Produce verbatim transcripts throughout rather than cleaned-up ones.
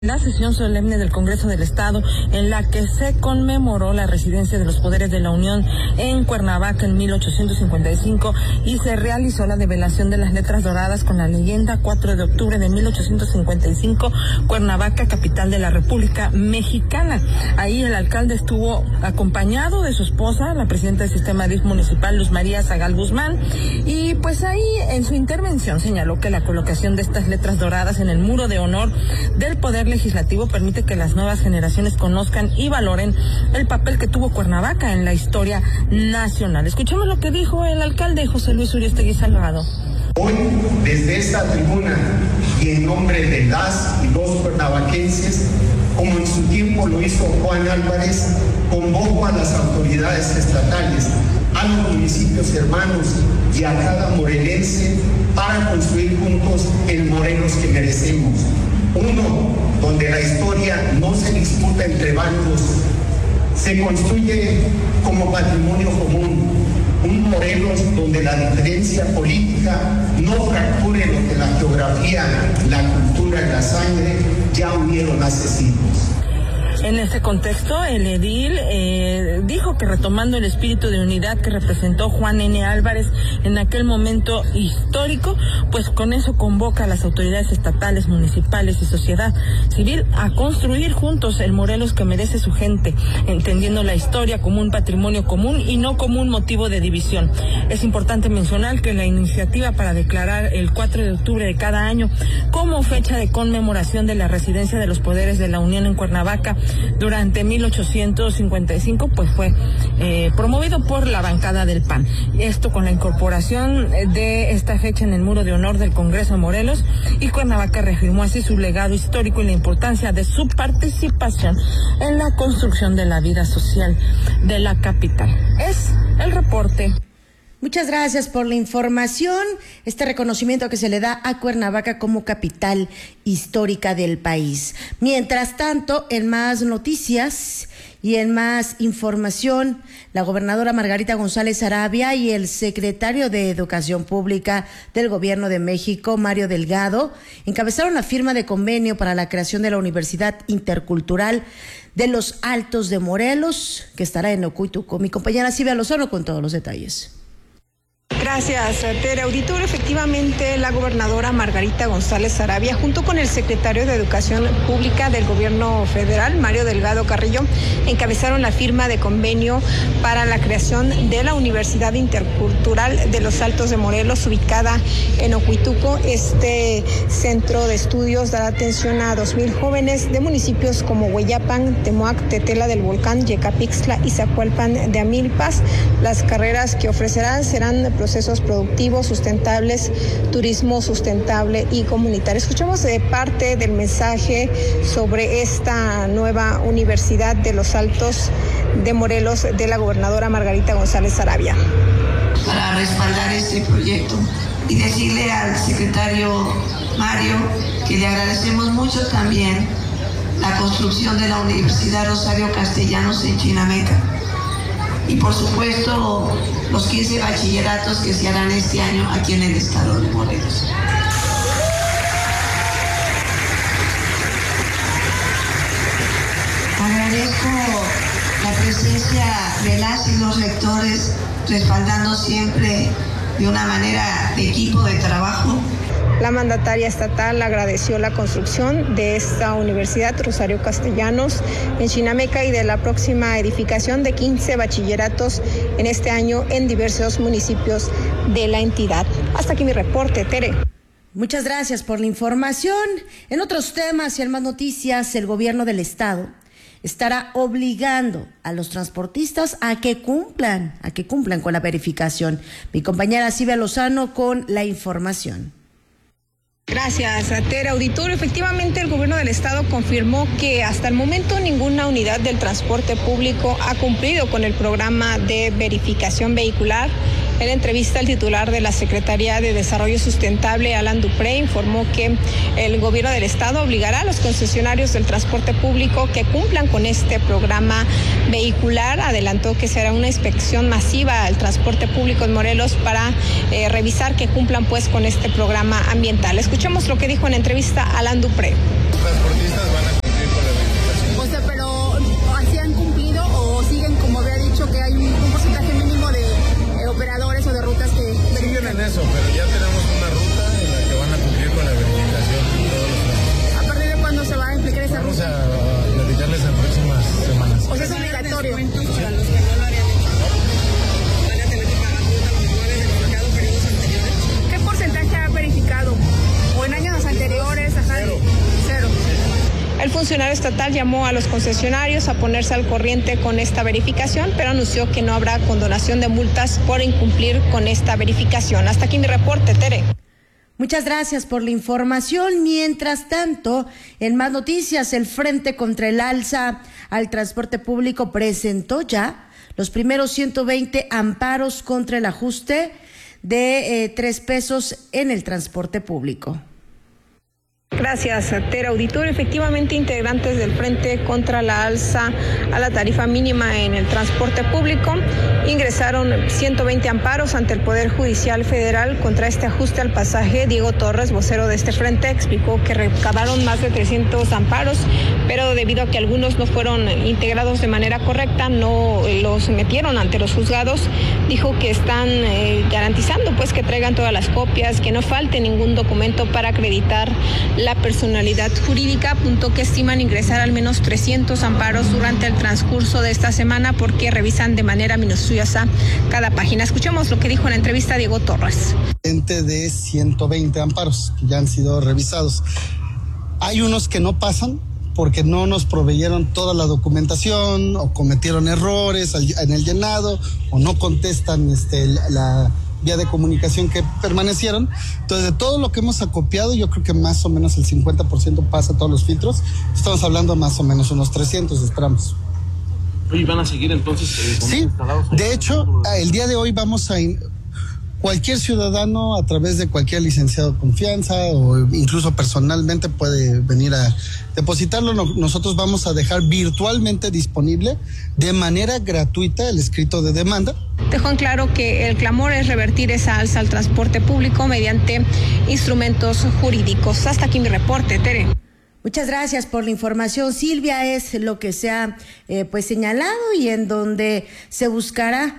La sesión solemne del Congreso del Estado, en la que se conmemoró la residencia de los poderes de la Unión en Cuernavaca en mil ochocientos cincuenta y cinco y se realizó la develación de las letras doradas con la leyenda cuatro de octubre de mil ochocientos cincuenta y cinco, Cuernavaca, capital de la República Mexicana. Ahí el alcalde estuvo acompañado de su esposa, la presidenta del Sistema D I F municipal, Luz María Zagal Guzmán, y pues ahí en su intervención señaló que la colocación de estas letras doradas en el muro de honor del Poder Legislativo permite que las nuevas generaciones conozcan y valoren el papel que tuvo Cuernavaca en la historia nacional. Escuchemos lo que dijo el alcalde José Luis Uriostegui Salgado. Hoy, desde esta tribuna y en nombre de las y los cuernavaquenses, como en su tiempo lo hizo Juan Álvarez, convoco a las autoridades estatales, a los municipios hermanos y a cada morelense para construir juntos el Morelos que merecemos. Uno donde la historia no se disputa entre bandos, se construye como patrimonio común. Un Morelos donde la diferencia política no fracture lo que la geografía, la cultura y la sangre ya unieron hace siglos. En este contexto, el edil eh, dijo que retomando el espíritu de unidad que representó Juan N. Álvarez en aquel momento histórico, pues con eso convoca a las autoridades estatales, municipales y sociedad civil a construir juntos el Morelos que merece su gente, entendiendo la historia como un patrimonio común y no como un motivo de división. Es importante mencionar que la iniciativa para declarar el cuatro de octubre de cada año como fecha de conmemoración de la residencia de los poderes de la Unión en Cuernavaca durante mil ochocientos cincuenta y cinco, pues fue eh, promovido por la bancada del P A N. Esto con la incorporación de esta fecha en el muro de honor del Congreso de Morelos, y Cuernavaca reafirmó así su legado histórico y la importancia de su participación en la construcción de la vida social de la capital. Es el reporte. Muchas gracias por la información, este reconocimiento que se le da a Cuernavaca como capital histórica del país. Mientras tanto, en más noticias y en más información, la gobernadora Margarita González Arabia y el secretario de Educación Pública del Gobierno de México, Mario Delgado, encabezaron la firma de convenio para la creación de la Universidad Intercultural de los Altos de Morelos, que estará en Ocoituco. Mi compañera Silvia Lozano con todos los detalles. Gracias, Tere. Auditorio, efectivamente, la gobernadora Margarita González Arabia, junto con el secretario de Educación Pública del Gobierno Federal, Mario Delgado Carrillo, encabezaron la firma de convenio para la creación de la Universidad Intercultural de los Altos de Morelos, ubicada en Ocoituco. Este centro de estudios dará atención a dos mil jóvenes de municipios como Hueyapan, Temoac, Tetela del Volcán, Yecapixtla y Zacualpan de Amilpas. Las carreras que ofrecerán serán procesos productivos, sustentables, turismo sustentable y comunitario. Escuchamos de parte del mensaje sobre esta nueva Universidad de los Altos de Morelos de la gobernadora Margarita González Arabia. Para respaldar este proyecto y decirle al secretario Mario que le agradecemos mucho también la construcción de la Universidad Rosario Castellanos en Chinameca. Y por supuesto, los quince bachilleratos que se harán este año aquí en el estado de Morelos. Agradezco la presencia de las y los rectores, respaldando siempre de una manera de equipo de trabajo. La mandataria estatal agradeció la construcción de esta Universidad Rosario Castellanos en Chinameca y de la próxima edificación de quince bachilleratos en este año en diversos municipios de la entidad. Hasta aquí mi reporte, Tere. Muchas gracias por la información. En otros temas y en más noticias, el gobierno del estado estará obligando a los transportistas a que cumplan, a que cumplan con la verificación. Mi compañera Silvia Lozano con la información. Gracias, Tere. Auditorio, efectivamente el gobierno del estado confirmó que hasta el momento ninguna unidad del transporte público ha cumplido con el programa de verificación vehicular. En entrevista, el titular de la Secretaría de Desarrollo Sustentable, Alan Dupré, informó que el gobierno del estado obligará a los concesionarios del transporte público que cumplan con este programa vehicular. Adelantó que será una inspección masiva al transporte público en Morelos para eh, revisar que cumplan pues con este programa ambiental. Escuchemos lo que dijo en entrevista Alan Dupré. Los transportistas van a El funcionario estatal llamó a los concesionarios a ponerse al corriente con esta verificación, pero anunció que no habrá condonación de multas por incumplir con esta verificación. Hasta aquí mi reporte, Tere. Muchas gracias por la información. Mientras tanto, en más noticias, el Frente contra el Alza al Transporte Público presentó ya los primeros ciento veinte amparos contra el ajuste de eh, tres pesos en el transporte público. Gracias, Tere. Auditorio. Efectivamente, integrantes del Frente contra la Alza a la tarifa mínima en el transporte público ingresaron ciento veinte amparos ante el Poder Judicial Federal contra este ajuste al pasaje. Diego Torres, vocero de este frente, explicó que recabaron más de trescientos amparos, pero debido a que algunos no fueron integrados de manera correcta, no los metieron ante los juzgados. Dijo que están eh, garantizando pues que traigan todas las copias, que no falte ningún documento para acreditar la personalidad jurídica. Apuntó que estiman ingresar al menos trescientos amparos durante el transcurso de esta semana porque revisan de manera minuciosa cada página. Escuchemos lo que dijo en la entrevista Diego Torres. De ciento veinte amparos que ya han sido revisados. Hay unos que no pasan porque no nos proveyeron toda la documentación o cometieron errores en el llenado o no contestan este, la vía de comunicación que permanecieron. Entonces, de todo lo que hemos acopiado, yo creo que más o menos el cincuenta por ciento pasa todos los filtros. Estamos hablando más o menos unos trescientos, esperamos. ¿Y van a seguir entonces? Eh, sí, de hecho, el día de hoy vamos a... In- Cualquier ciudadano a través de cualquier licenciado de confianza o incluso personalmente puede venir a depositarlo. Nosotros vamos a dejar virtualmente disponible de manera gratuita el escrito de demanda. Dejó en claro que el clamor es revertir esa alza al transporte público mediante instrumentos jurídicos. Hasta aquí mi reporte, Tere. Muchas gracias por la información, Silvia. Es lo que se ha eh, pues señalado y en donde se buscará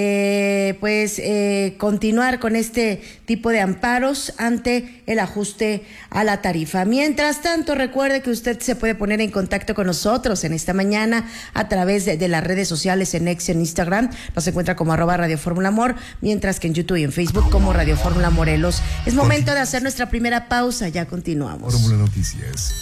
eh, pues eh, continuar con este tipo de amparos ante el ajuste a la tarifa. Mientras tanto, recuerde que usted se puede poner en contacto con nosotros en esta mañana a través de, de las redes sociales en X, en Instagram. Nos encuentra como arroba Radio Fórmula Amor, mientras que en YouTube y en Facebook como Radio Fórmula Morelos. Es momento de hacer nuestra primera pausa. Ya continuamos. Fórmula Noticias.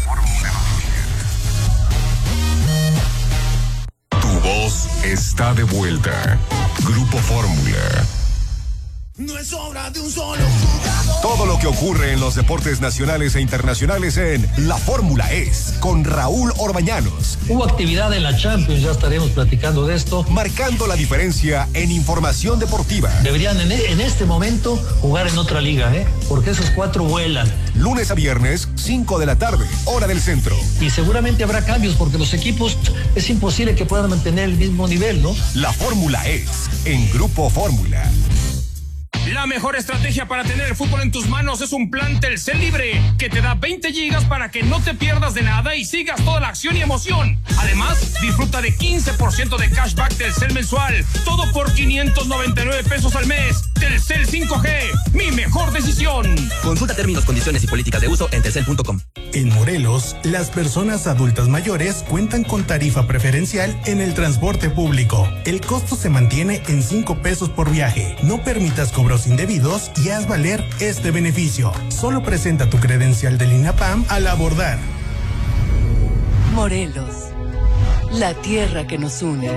Tu voz está de vuelta. Grupo Fórmula. No es obra de un solo jugador. Todo lo que ocurre en los deportes nacionales e internacionales en La Fórmula es con Raúl Orbañanos. Hubo actividad en la Champions, ya estaremos platicando de esto. Marcando la diferencia en información deportiva. Deberían en, en este momento jugar en otra liga, ¿eh? Porque esos cuatro vuelan. Lunes a viernes, cinco de la tarde, hora del centro. Y seguramente habrá cambios porque los equipos es imposible que puedan mantener el mismo nivel, ¿no? La Fórmula es en Grupo Fórmula. La mejor estrategia para tener el fútbol en tus manos es un plan Telcel Libre que te da veinte gigas para que no te pierdas de nada y sigas toda la acción y emoción. Además, disfruta de quince por ciento de cashback Telcel mensual, todo por quinientos noventa y nueve pesos al mes. Telcel cinco G, mi mejor decisión. Consulta términos, condiciones y políticas de uso en telcel punto com. En Morelos, las personas adultas mayores cuentan con tarifa preferencial en el transporte público. El costo se mantiene en cinco pesos por viaje. No permitas cobros indebidos y haz valer este beneficio. Solo presenta tu credencial del INAPAM al abordar. Morelos, la tierra que nos une.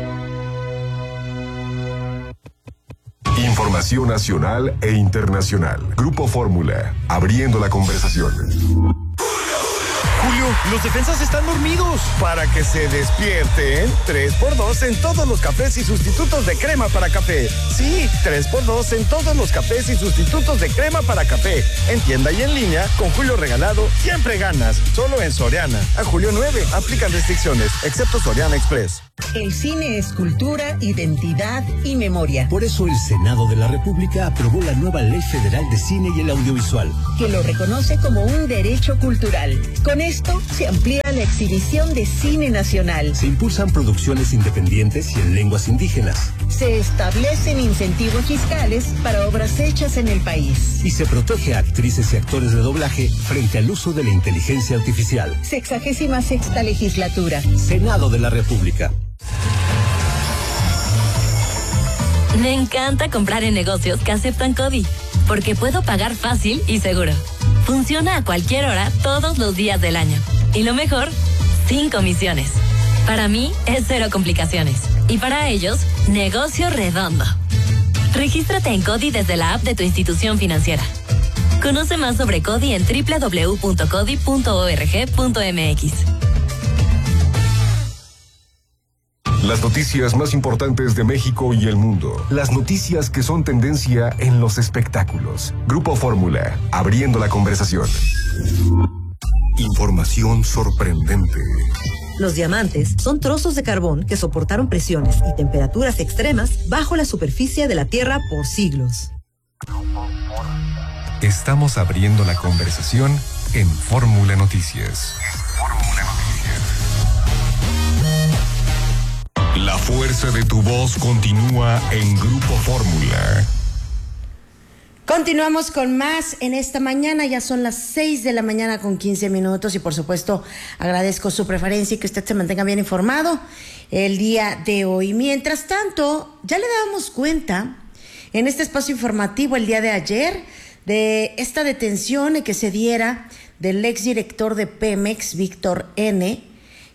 Información nacional e internacional. Grupo Fórmula, abriendo la conversación. Julio, los defensas están dormidos. Para que se despierten, tres por dos en todos los cafés y sustitutos de crema para café. Sí, tres por dos en todos los cafés y sustitutos de crema para café. En tienda y en línea, con Julio regalado, siempre ganas. Solo en Soriana. A julio nueve, aplican restricciones, excepto Soriana Express. El cine es cultura, identidad y memoria. Por eso el Senado de la República aprobó la nueva Ley Federal de Cine y el Audiovisual, que lo reconoce como un derecho cultural. Con esto se amplía la exhibición de cine nacional. Se impulsan producciones independientes y en lenguas indígenas. Se establecen incentivos fiscales para obras hechas en el país. Y se protege a actrices y actores de doblaje frente al uso de la inteligencia artificial. Sexagésima sexta legislatura. Senado de la República. Me encanta comprar en negocios que aceptan CODI, porque puedo pagar fácil y seguro. Funciona a cualquier hora, todos los días del año. Y lo mejor, sin comisiones. Para mí es cero complicaciones. Y para ellos, negocio redondo. Regístrate en CODI desde la app de tu institución financiera. Conoce más sobre CODI en doble u doble u doble u punto codi punto org punto m x. Las noticias más importantes de México y el mundo. Las noticias que son tendencia en los espectáculos. Grupo Fórmula, abriendo la conversación. Información sorprendente. Los diamantes son trozos de carbón que soportaron presiones y temperaturas extremas bajo la superficie de la Tierra por siglos. Estamos abriendo la conversación en Fórmula Noticias. La fuerza de tu voz continúa en Grupo Fórmula. Continuamos con más en esta mañana, ya son las seis de la mañana con quince minutos y por supuesto agradezco su preferencia y que usted se mantenga bien informado el día de hoy. Mientras tanto, ya le dábamos cuenta en este espacio informativo el día de ayer de esta detención que se diera del exdirector de Pemex, Víctor N.,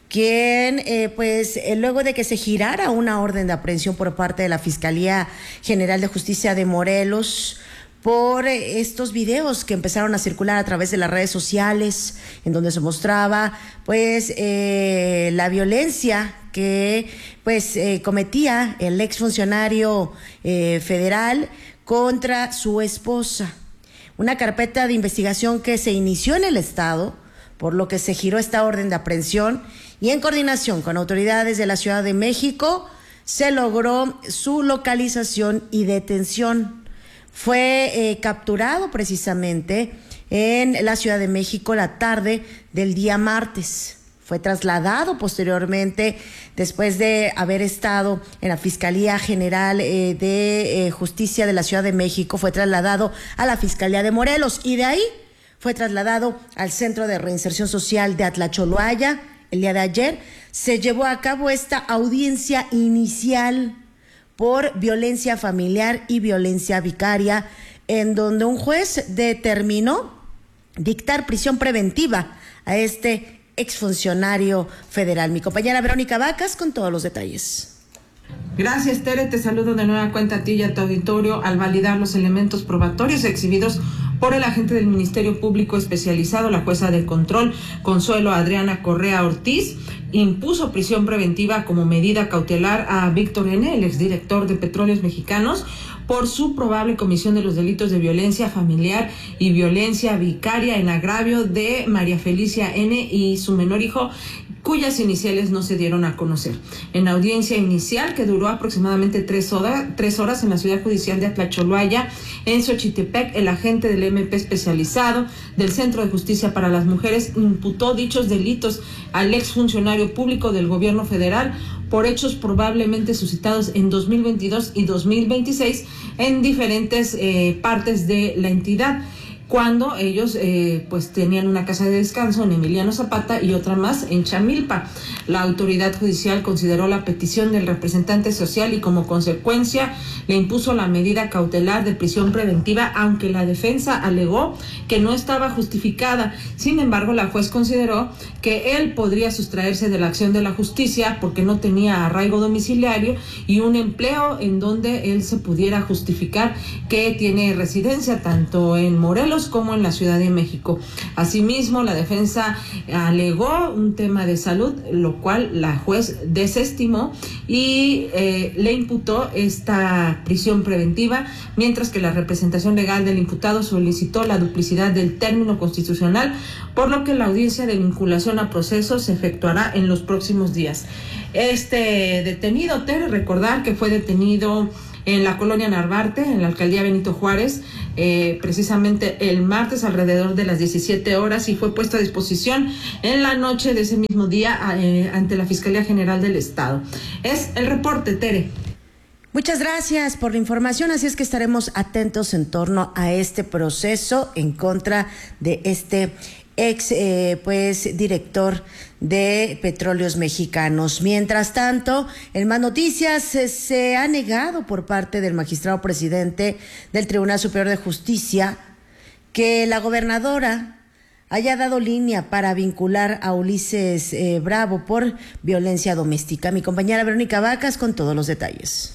quien eh, pues eh, luego de que se girara una orden de aprehensión por parte de la Fiscalía General de Justicia de Morelos por eh, estos videos que empezaron a circular a través de las redes sociales en donde se mostraba pues eh, la violencia que pues eh, cometía el exfuncionario eh, federal contra su esposa. Una carpeta de investigación que se inició en el estado, por lo que se giró esta orden de aprehensión y en coordinación con autoridades de la Ciudad de México se logró su localización y detención. Fue eh, capturado precisamente en la Ciudad de México la tarde del día martes. Fue trasladado posteriormente, después de haber estado en la Fiscalía General eh, de eh, Justicia de la Ciudad de México, fue trasladado a la Fiscalía de Morelos y de ahí fue trasladado al Centro de Reinserción Social de Atlacholoaya. El día de ayer se llevó a cabo esta audiencia inicial por violencia familiar y violencia vicaria, en donde un juez determinó dictar prisión preventiva a este exfuncionario federal. Mi compañera Verónica Vacas con todos los detalles. Gracias, Tere. Te saludo de nueva cuenta a ti y a tu auditorio al validar los elementos probatorios exhibidos por el agente del Ministerio Público Especializado. La jueza de control, Consuelo Adriana Correa Ortiz, impuso prisión preventiva como medida cautelar a Víctor N., el exdirector de Petróleos Mexicanos, por su probable comisión de los delitos de violencia familiar y violencia vicaria en agravio de María Felicia N. y su menor hijo, cuyas iniciales no se dieron a conocer. En audiencia inicial, que duró aproximadamente tres horas, tres horas en la Ciudad Judicial de Atlacholoaya, en Xochitepec, el agente del M P especializado del Centro de Justicia para las Mujeres imputó dichos delitos al exfuncionario público del gobierno federal por hechos probablemente suscitados en dos mil veintidós y dos mil veintiséis en diferentes eh, partes de la entidad, cuando ellos eh, pues tenían una casa de descanso en Emiliano Zapata y otra más en Chamilpa. La autoridad judicial consideró la petición del representante social y como consecuencia le impuso la medida cautelar de prisión preventiva, aunque la defensa alegó que no estaba justificada. Sin embargo, la juez consideró que él podría sustraerse de la acción de la justicia porque no tenía arraigo domiciliario y un empleo en donde él se pudiera justificar que tiene residencia tanto en Morelos como en la Ciudad de México. Asimismo, la defensa alegó un tema de salud, lo cual la juez desestimó y eh, le imputó esta prisión preventiva, mientras que la representación legal del imputado solicitó la duplicidad del término constitucional, por lo que la audiencia de vinculación a proceso se efectuará en los próximos días. Este detenido, Tere, recordar que fue detenido en la colonia Narvarte, en la alcaldía Benito Juárez, eh, precisamente el martes alrededor de las diecisiete horas, y fue puesto a disposición en la noche de ese mismo día eh, ante la Fiscalía General del Estado. Es el reporte, Tere. Muchas gracias por la información, así es que estaremos atentos en torno a este proceso en contra de este ex eh, pues director de Petróleos Mexicanos. Mientras tanto, en más noticias, eh, se ha negado por parte del magistrado presidente del Tribunal Superior de Justicia que la gobernadora haya dado línea para vincular a Ulises eh, Bravo por violencia doméstica. Mi compañera Verónica Vacas con todos los detalles.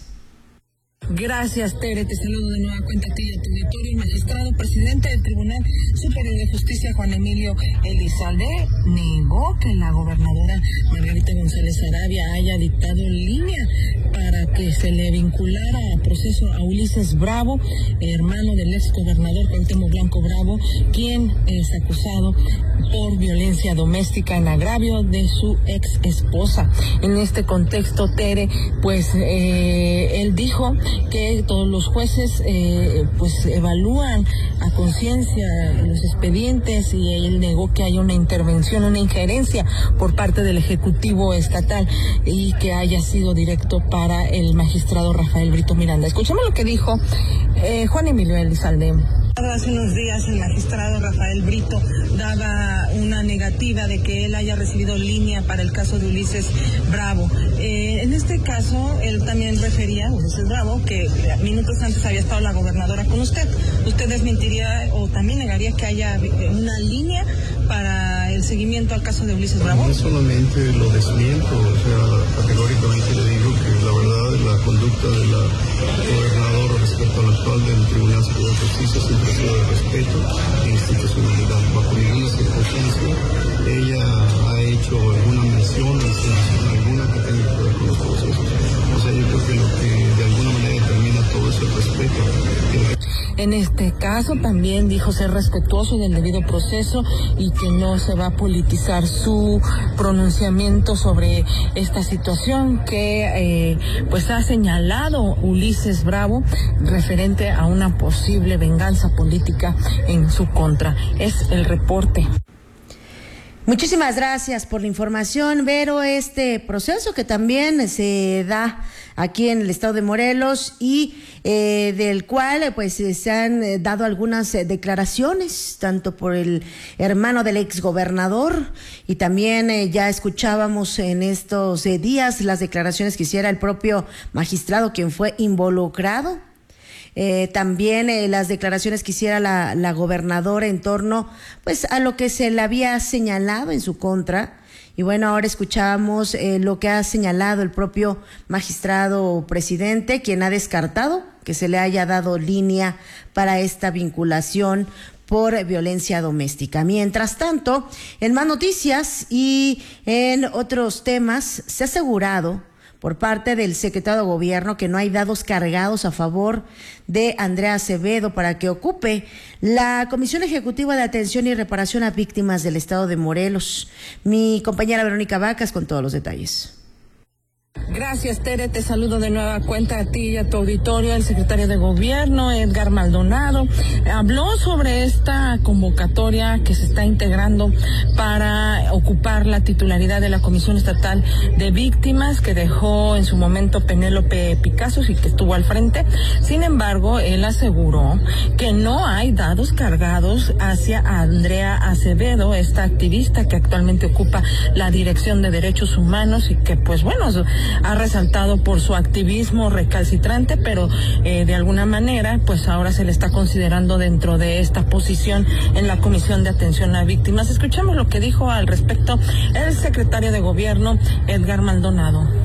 Gracias, Tere. Te saludo de nueva cuenta a ti y a tu auditorio. El magistrado presidente del Tribunal Superior de Justicia, Juan Emilio Elizalde, negó que la gobernadora Margarita González Sarabia haya dictado línea para que se le vinculara a proceso a Ulises Bravo, hermano del ex gobernador Cuauhtémoc Blanco Bravo, quien es acusado por violencia doméstica en agravio de su ex esposa. En este contexto, Tere, pues eh, él dijo que todos los jueces eh, pues evalúan a conciencia los expedientes y él negó que haya una intervención, una injerencia por parte del Ejecutivo Estatal y que haya sido directo para el magistrado Rafael Brito Miranda. Escuchemos lo que dijo eh, Juan Emilio Elizalde. Hace unos días el magistrado Rafael Brito daba una negativa de que él haya recibido línea para el caso de Ulises Bravo. Eh, en este caso, él también refería, Ulises Bravo, que minutos antes había estado la gobernadora con usted. ¿Usted desmentiría o también negaría que haya una línea para el seguimiento al caso de Ulises Bravo? No solamente lo desmiento, o sea, categóricamente le digo que la verdad, la conducta de la gobernadora respecto al actual del Tribunal Superior de Justicia siempre ha sido de respeto e institucionalidad. Bajo ninguna circunstancia ella ha hecho alguna mención o insinuación alguna que tenga que ver con los procesos. O sea, yo creo que lo que de alguna manera determina todo es el respeto. En este caso también dijo ser respetuoso del debido proceso y que no se va a politizar su pronunciamiento sobre esta situación que eh, pues ha señalado Ulises Bravo referente a una posible venganza política en su contra. Es el reporte. Muchísimas gracias por la información, Vero. Este proceso que también se da aquí en el estado de Morelos y eh, del cual pues se han dado algunas eh, declaraciones, tanto por el hermano del exgobernador y también eh, ya escuchábamos en estos eh, días las declaraciones que hiciera el propio magistrado, quien fue involucrado. Eh, también eh, las declaraciones que hiciera la, la gobernadora en torno pues a lo que se le había señalado en su contra. Y bueno, ahora escuchamos eh, lo que ha señalado el propio magistrado presidente, quien ha descartado que se le haya dado línea para esta vinculación por violencia doméstica. Mientras tanto, en más noticias y en otros temas, se ha asegurado por parte del secretario de Gobierno que no hay dados cargados a favor de Andrea Acevedo para que ocupe la Comisión Ejecutiva de Atención y Reparación a Víctimas del Estado de Morelos. Mi compañera Verónica Vacas con todos los detalles. Gracias, Tere. Te saludo de nueva cuenta a ti y a tu auditorio. El secretario de Gobierno, Edgar Maldonado, habló sobre esta convocatoria que se está integrando para ocupar la titularidad de la Comisión Estatal de Víctimas que dejó en su momento Penélope Picasso y que estuvo al frente. Sin embargo, él aseguró que no hay dados cargados hacia Andrea Acevedo, esta activista que actualmente ocupa la Dirección de Derechos Humanos y que, pues bueno, ha resaltado por su activismo recalcitrante, pero eh, de alguna manera pues ahora se le está considerando dentro de esta posición en la Comisión de Atención a Víctimas. Escuchamos lo que dijo al respecto el secretario de Gobierno, Edgar Maldonado.